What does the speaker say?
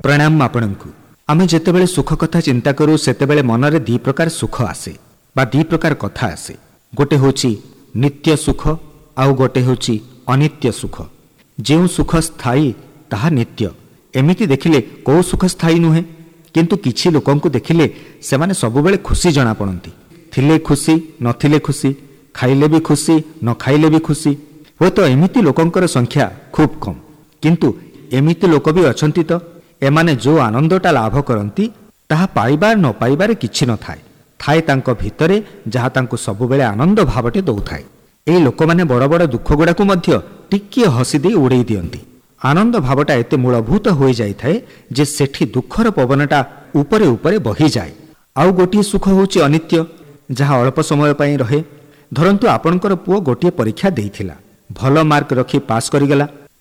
प्रणाम आपणଙ୍କୁ। आमे जेतेबेले सुख कथा चिंता करू सेतेबेले मनरे दी प्रकार सुख आसे बा दी प्रकार कथा आसे। गोटे होची नित्य सुख आउ गोटे होची अनित्य सुख। जो सुख स्थायी ताहा नित्य। एमिति देखिले को सुख स्थायी नुहे, किंतु किछि लोकंकु देखिले सेमाने सबुबेले खुशी जणा पड़ती। थिले खुशी नथिले खुशी, खाइले भी खुशी न खाइले भी खुशी। हो तो एमिति लोकंकर संख्या खूब कम, किंतु एमिति लोक भी अछंती तो एमाने जो आनंदटा लाभ करती ताहा पाइबार न पाइबार किछि न थाए। थाए तांको भितरे जहा तांको सबुबेले आनंद भावटे दौथाए। एई लोकमाने बड़ बड़ दुख गुड़ाकू मध्य टिकिए हसी दे उड़ेई दियंती। आनंद भावटा एते मूलभूत हो जाए जे सेठी दुखर पवनटा उपरे उपरे बही जाए। आउ गोटिए सुख होची अनित्य, जहा अल्प समय पई रहे। धरंतु आपणकर पुओ गोटिए परीक्षा देइथिला, भल मार्क रखी पास करिगला,